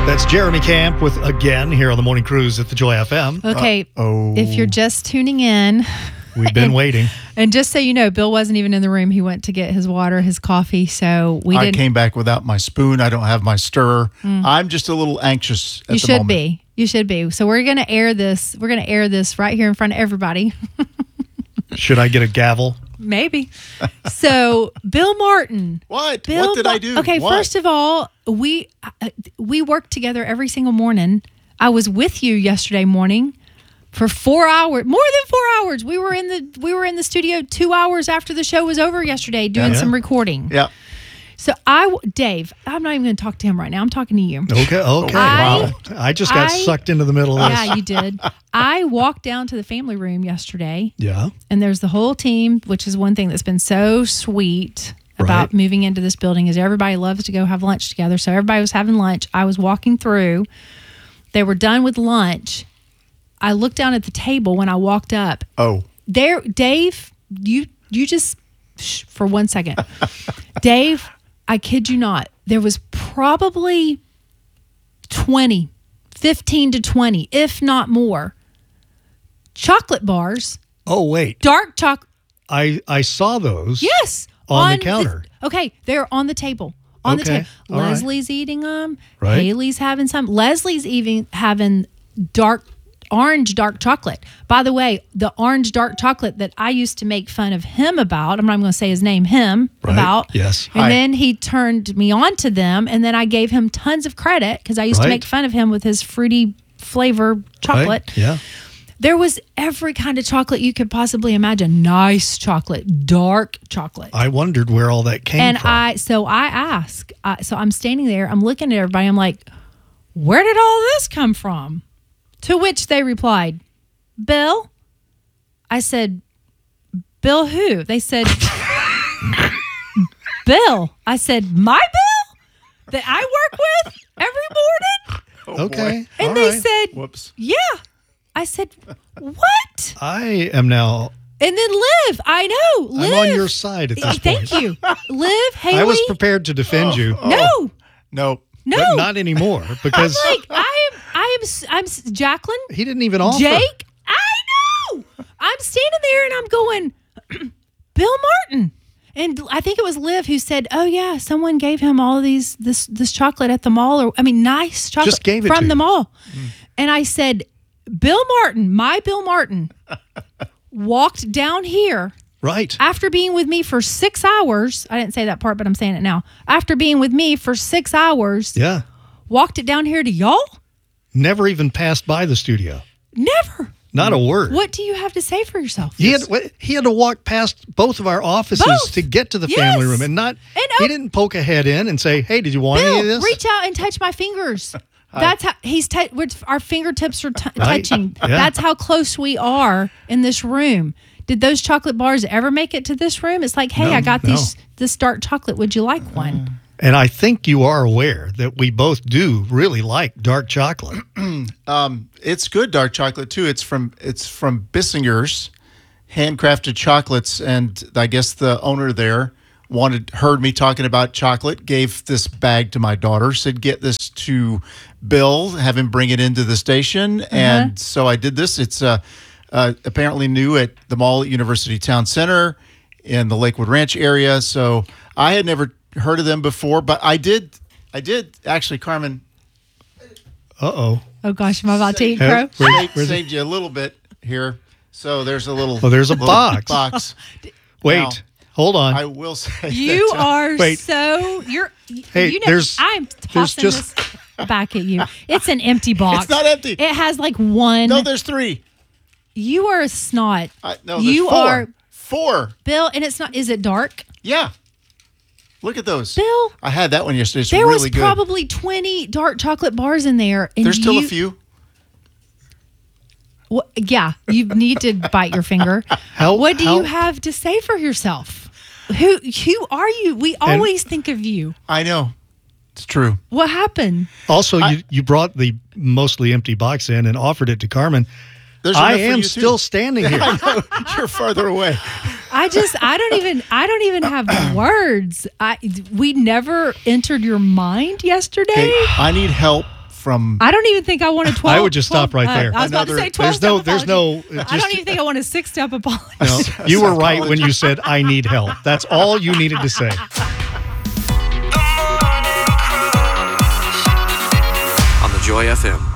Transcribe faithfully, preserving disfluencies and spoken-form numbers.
That's Jeremy Camp with Again here on the Morning Cruise at the Joy F M. Okay, Uh-oh. if you're just tuning in. We've been and, waiting. And just so you know, Bill wasn't even in the room. He went to get his water, his coffee, so we I didn't. came back without my spoon. I don't have my stirrer. Mm. I'm just a little anxious at you the should moment. be. You should be. So we're going to air this. We're going to air this right here in front of everybody. Should I get a gavel? Maybe. So, Bill Martin. What? Bill what did Ma- I do? Okay, what? first of all, we uh, we work together every single morning. I was with you yesterday morning for four hours, more than four hours. We were in the we were in the studio two hours after the show was over yesterday doing Yeah. some recording. Yeah. So I, Dave, I'm not even going to talk to him right now. I'm talking to you. Okay, okay. I- wow. I just got I- sucked into the middle of this. Yeah, you did. I walked down to the family room yesterday. Yeah. And there's the whole team, which is one thing that's been so sweet about Right. moving into this building is everybody loves to go have lunch together. So everybody was having lunch. I was walking through. They were done with lunch. I looked down at the table when I walked up. Oh. There, Dave, you you just shh, for one second. Dave, I kid you not. There was probably twenty, fifteen to twenty, if not more, chocolate bars. Oh, wait. Dark chocolate. I, I saw those. Yes. On the counter. Okay, they're on the table. On the Okay, table. all right. Leslie's eating them. Right. Haley's having some. Leslie's even having dark orange dark chocolate. By the way, the orange dark chocolate that I used to make fun of him about, I'm not going to say his name, him Right, about. yes. And Hi. then he turned me on to them, and then I gave him tons of credit because I used to Right. make fun of him with his fruity flavor chocolate. Right? Yeah. There was every kind of chocolate you could possibly imagine. Nice chocolate, dark chocolate. I wondered where all that came and from. I, so I ask, I, so I'm standing there, I'm looking at everybody, I'm like, where did all this come from? To which they replied, Bill? I said, Bill who? They said, Bill. I said, my Bill? That I work with every morning? Oh, okay. boy. And all they right. said, Whoops. yeah. I said, what? I am now. And then Liv, I know, Liv. I'm on your side at this Thank point. you. Liv, Haley. I was prepared to defend you, No, No. no. but not anymore because I'm like, I am, I am, s- I'm, s- Jacqueline, he didn't even offer. Jake. I know. I'm standing there and I'm going, Bill Martin. And I think it was Liv who said, "Oh yeah, someone gave him all of these this this chocolate at the mall, or I mean, nice chocolate Just gave it from to the you. mall." And I said, "Bill Martin, my Bill Martin, walked down here Right. after being with me for six hours. I didn't say that part, but I'm saying it now. After being with me for six hours, Yeah. walked it down here to y'all. Never even passed by the studio. Never. Not a word. What do you have to say for yourself?" He had he had to walk past both of our offices Both. to get to the Yes. family room, and not And, he oh- didn't poke a head in and say, "Hey, did you want any of Bill, this?" reach out and touch my fingers. That's how he's. T- we're, our fingertips are t- Right. touching. Yeah. That's how close we are in this room. Did those chocolate bars ever make it to this room? It's like, hey, No, I got no. these this dark chocolate. Would you like one? And I think you are aware that we both do really like dark chocolate. Um, it's good dark chocolate too. It's from it's from Bissinger's handcrafted chocolates, and I guess the owner there wanted heard me talking about chocolate, gave this bag to my daughter, said get this to Bill, have him bring it into the station, and so I did this. It's uh, uh, apparently new at the mall at University Town Center in the Lakewood Ranch area. So I had never heard of them before, but I did. I did actually, Carmen. Uh oh. Oh gosh, am I about to eat Huh? crow? Where- Saved, where's it? saved you a little bit here. So there's a little. Oh, there's a little box. box. Wait, Now, hold on. I will say You that, uh, are Wait. so you're. Hey, you know, there's- I'm there's tossing just- this back at you. It's an empty box. It's not empty. It has like one. No, there's three. You are a snot. I, no, there's you four. are four. Bill, and it's not. Is it dark? Yeah. Look at those. Bill, I had that one yesterday. It's there really was good. probably twenty dark chocolate bars in there. And There's still you, a few. Well, yeah, you need to bite your finger. How- what do how- you have to say for yourself? Who who are you? We always think of you. I know. It's true. What happened? Also, you, you brought the mostly empty box in and offered it to Carmen. There's I enough for am you, too. still standing here. I know. You're farther away. I just I don't even I don't even have words. I we never entered your mind yesterday. Okay, I need help from. I don't even think I want a twelve. I would just stop right there. Uh, I was about to Another- say twelve. There's no, step there's apology. no. I Just, don't even think I want a six step apology. no, you were right when you said I need help. That's all you needed to say. On the Joy F M.